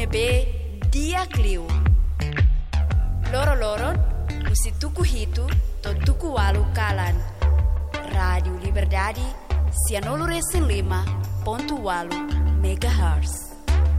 nebe dia clio. Loro usi tuku hitu to tuku walu kalan. Rádio Liberdade 105.8 MHz.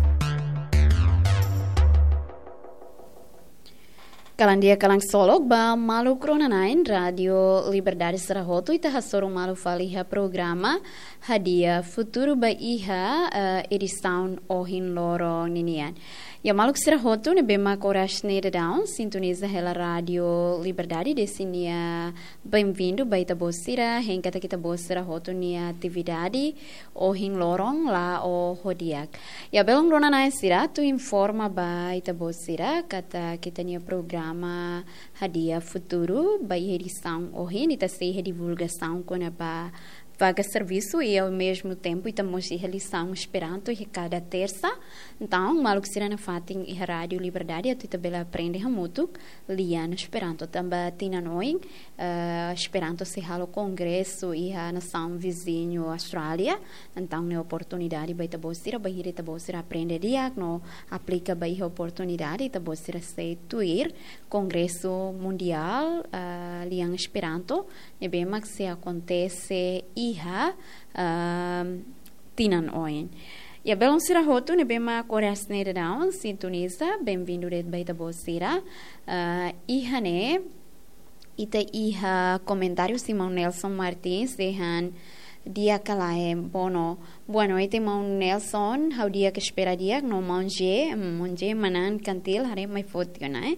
Kalandia kalang solog ba malu kronanain Radio Liberdade Sarahoto ita hasoro malu faliha programa Hadia Futuro ba iha edição ohin loro ninian. Ya maluk Sarahoto ne bema corash nere down sintoniza hela Radio Liberdade desinia bem-vindo ba ita bosira henkata kita bosira hoto nia atividade ohin lorong la o hodiak. Ya belong kronanain sira tu informa ba ita bosira kata kita nia programa Hadia Futuro by edição ohin ita seja divulgação com a vaga serviço e ao mesmo tempo estamos realizando Esperanto e cada terça. Então, maluk sirana fatin e Rádio Liberdade tu tabela aprende hamutuk lian Esperanto também tina noi Esperanto se halo congresso e a nação vizinho Austrália. Então, ne oportunidade vai tabosira vai ir tabosira aprende diak no aplica vai oportunidade tabosira se tuir congresso mundial lian Esperanto ne bem se acontece iha tinan oin. Ya belong sira hotu ne bema koreas nere down sintoniza bem-vindo red baita bosira iha ne ita iha comentário Simão Nelson Martins dehan dia kalae boa noite Simão Nelson how dia que espera dia no monge manan cantil hare mai fotio né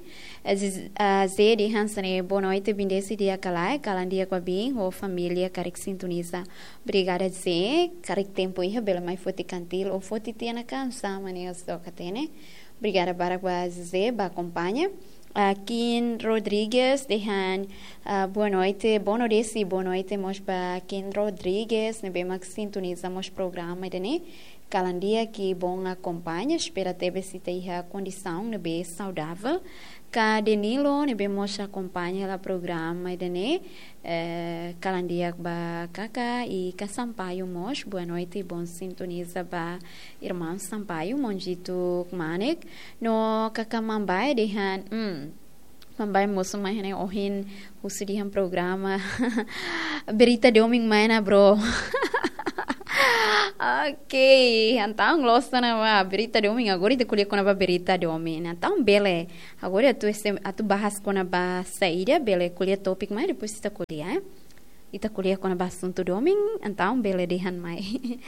ze dehan sane boa noite bindesi dia kalae kalandia com a bem ou família carik sintoniza obrigada ze carik tempo iha bela mai foti cantil ou foti tiana cansa maneus do catene obrigada para ze ba acompanha Kim Rodrigues dehan boa noite mos para Kim Rodrigues ne bem sintonizamos programa dene calandia que bom acompanha espera teve se ter a condição ne bem saudável ka Danilo ne bem mos acompanha o programa dene calandia ba kaka e ka Sampaio mos boa noite e bom sintoniza ba irmão Sampaio monjito manek no kaka mambai dehan Mambai moço mais né ohin usidihan programa berita doming mana bro Ok, então gosta na berita doming agora te colher com a berita doming então bele agora tu bahas com a saída bele colher topik mais depois está colher ita colher com a assunto doming então bele dehan mais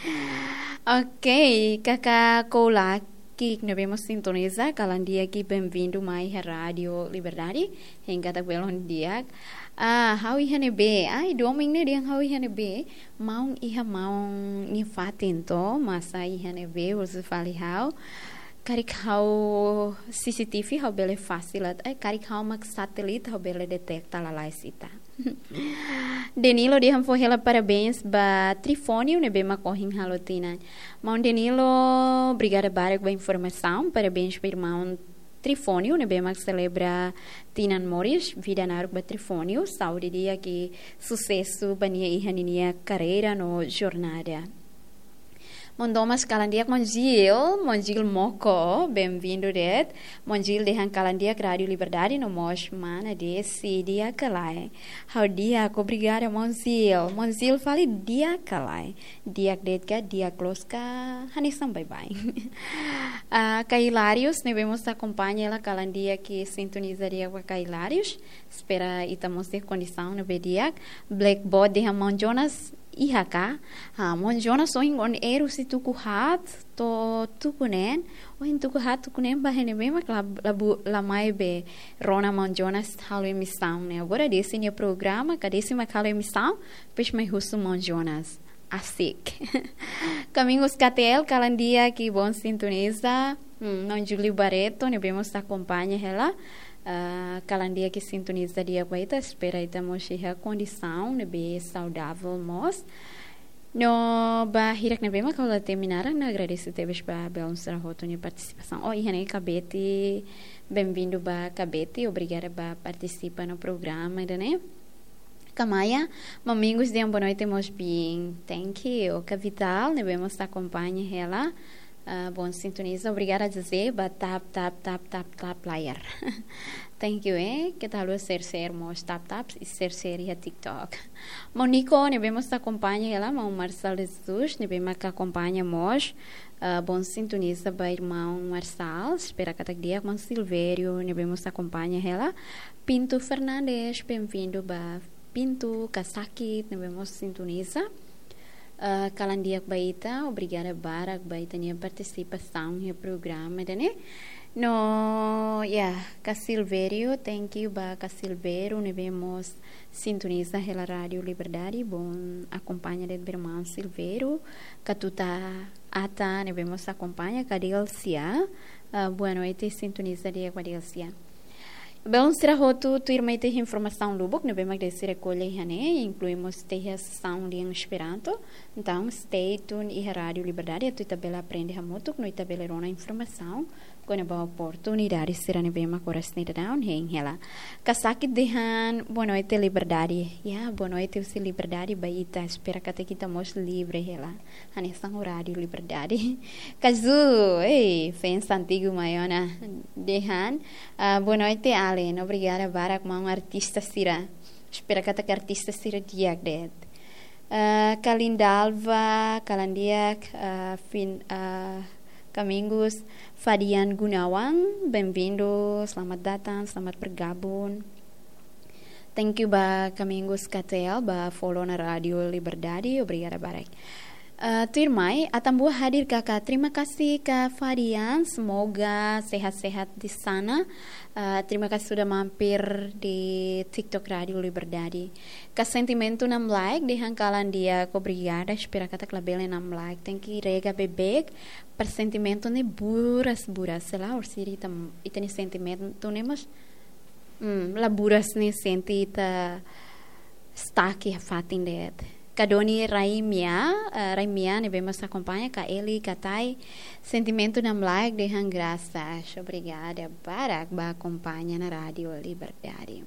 Ok, kaka kolak que nós sintonizar calandia aqui bem-vindo mais à Rádio Liberdade hingga tak belon dia how ihane be ai doming ne dia how ihane be maung iha maung ni fatin to masa ihane be você fale how karik how CCTV how bele fasilat ai karik how mak satelit how bele detecta la laisita Danilo dia foi ela parabéns ba Trifônio ne bem macorrin halotina Mão Danilo obrigada para a informação parabéns para irmão Trifônio ne bem celebra Tinan Moris vida na ba Trifônio saúde dia que sucesso bania ihaninia carreira no jornada Mondomas kalandiak Monjil Moko, bem-vindo det. Monjil dehan kalandiak Rádio Liberdade no mos mana desse dia kalai. How dia obrigada Monjil. Monjil fale dia kalai. Dia det ka dia close ka hanisam bye-bye. Cailarius, ne vemos acompanha ela kalandia que sintonizaria com Cailarius. Espera itamos ter condição no bediak. Blackboard dehan Mon Jonas Iha ka mon Jonas oin on eru si tuku hat to tukunen oin tuku hat tukunen bahene bem labu lamai be Rona Mon Jonas halo emissão né agora desse no programa cadê esse macalo emissão peixe mai russo Mon Jonas asik Caminhos KTL calandia que bom sintoniza não Julio Barreto ne vemos acompanha ela calandia que sintoniza dia baita espera itamos a condição ne be saudável mos no ba hirak ne bema kalau terminar na agradecer teves ba belum Sarahoto ne participação ihane Cabete bem-vindo ba Cabete obrigada ba participar no programa né Kamaya, mamingos de boa noite mos bem thank you Cavital ne vemos acompanha ela Bom sintoniza. Obrigada a dizer, tap player. Thank you, que tal ser mos tap e ser a TikTok. Monico, ne vemos acompanha ela, mas Marcelo Jesus, ne vemos que acompanha mos. Bom sintoniza para irmão Marçal, espera que dia com Silvério, ne vemos acompanha ela. Pinto Fernandes, bem-vindo ba Pinto Kasaki, ne vemos sintoniza. Kalandiak baita, obrigada Barak baita nia participação no programa, né? No, ka Silvério, thank you ba ka Silvério, ne vemos sintoniza pela Rádio Liberdade, bom acompanha de irmão Silvério, katuta ata, ne vemos acompanha ka Delcia, boa noite, sintoniza dia com a Delcia. Bom, será roto tu irmã tem informação lubuk, não vemos desse recolher, né? Incluímos a sessão de Esperanto. Então, stay tuned e a Rádio Liberdade, tu tabela aprende a moto, no tabela rona informação, quando a boa oportunidade será ne vemos agora snida down, hein, ela. Kasaki dehan, boa noite Liberdade. Boa noite o Liberdade, baita, espera que até kita mos livre, ela. Anesang Rádio Liberdade. Kazu, fans antigo maiona, dehan, boa noite Allen, obrigada Barak, um artista sira. Espera que até artista sira diak det. Kalindalva, Kalandiak, Kamingos, Fadian Gunawan, bem-vindo, selamat datang, selamat bergabung. Thank you ba Kamingos Katel, ba follow na Radio Liberdade, obrigada Barak. Turmai, atambu hadir kakak. Terima kasih Kak Fadian, semoga sehat-sehat di sana. Terima kasih sudah mampir di TikTok Radio Liberdade. Kak sentimento nam like, di hangkalan dia, obrigada, espera kata klabele nam like. Thank you rega bebek, per sentimento ne buras, sei lá, orsiri itani sentimento ne mas, la buras ne senti ita staki fatin det. Kadoni Raimia, ne vemos acompanha, ka Eli, Katai, sentimento nam like, dehan graças, obrigada, Barak, ba acompanha na Rádio Liberdade.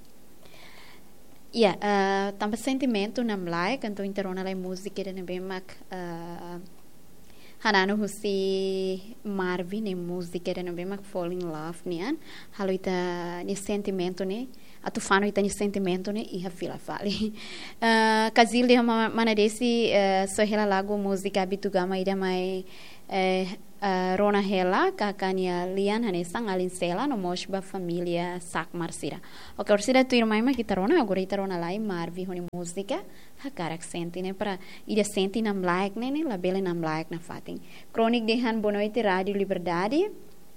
Tanpa sentimento nam like, então interona lá música, ne vemos Hanano husi Marvin, ne música, ne vemos Fall in Love, nian, halo ita, ne sentimento, ne, atu fano ita ni sentimento ne iha fila fali. Kazil dia mana desi so hela lagu música habitugama ida mai Rona hela kakania lian hanesang alin sela no mosba família sak marsira. Ok, orsira tu irmã ma kita rona agora ita rona lai marvi honi música hakarak senti ne para ida senti nam like ne la bele nam like na fating. Kronik dehan bonoite Rádio Liberdade.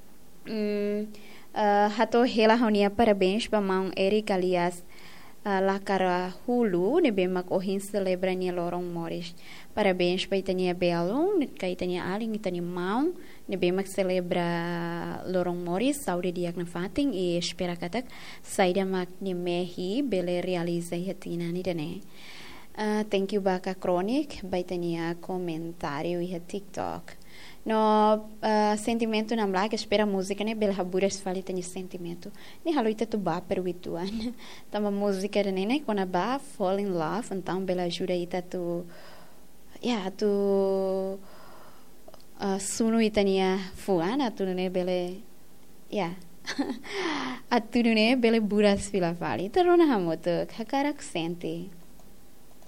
Hato hela honia parabéns para mão Eric alias Lakara Hulu ne bemak ohin celebra nia lorong moris. Parabéns para itania belo, ka itania aling itania mão ne bemak celebra lorong moris saúde diak na fating e espera katak saida mak ni mehi bele realiza hatina ni dane. Thank you baka kronik baitania comentário e TikTok. No sentimento nam like espera música ne bel haburas fali tani sentimento ni haloita tu ba perwituan tama música ne quando ba fall in love então bela ajuda ita tu sunu itania fuana tu ne bele atu ne bele buras fila fali tarona hamoto hakarak senti